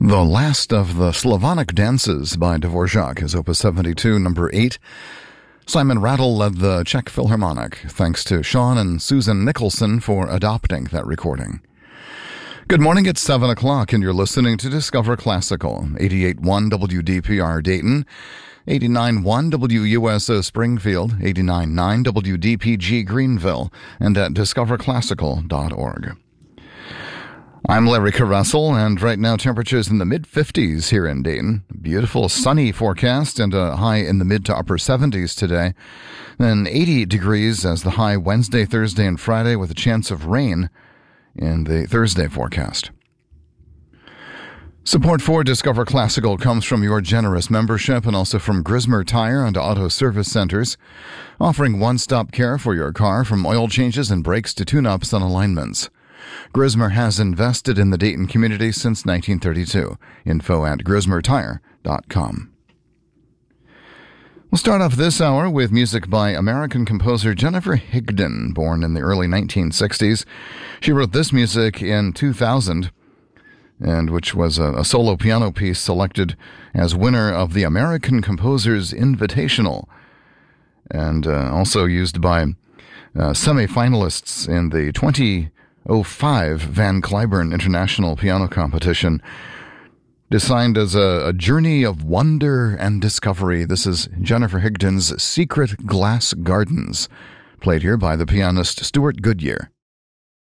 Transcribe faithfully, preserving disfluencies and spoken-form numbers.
The Last of the Slavonic Dances by Dvorak is Opus seventy-two, number eight. Simon Rattle led the Czech Philharmonic. Thanks to Sean and Susan Nicholson for adopting that recording. Good morning, it's seven o'clock, and you're listening to Discover Classical, eighty-eight point one W D P R Dayton, eighty-nine point one W U S O Springfield, eighty-nine point nine W D P G Greenville, and at discover classical dot org. I'm Larry Caressel, and right now temperatures in the mid-fifties here in Dayton. Beautiful sunny forecast and a high in the mid to upper seventies today. Then eighty degrees as the high Wednesday, Thursday, and Friday with a chance of rain in the Thursday forecast. Support for Discover Classical comes from your generous membership and also from Grismer Tire and Auto Service Centers, offering one-stop care for your car from oil changes and brakes to tune-ups and alignments. Grismer has invested in the Dayton community since nineteen thirty-two. Info at grismer tire dot com. We'll start off this hour with music by American composer Jennifer Higdon, born in the early nineteen sixties. She wrote this music in two thousand, and which was a, a solo piano piece selected as winner of the American Composers Invitational, and uh, also used by uh, semi-finalists in the twenty oh five Van Cliburn International Piano Competition. Designed as a, a journey of wonder and discovery, this is Jennifer Higdon's Secret Glass Gardens, played here by the pianist Stuart Goodyear.